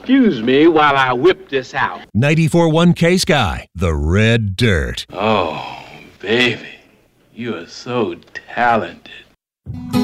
excuse me while I whip this out. 94.1 K-Sky, the red dirt. Oh, baby, you are so talented.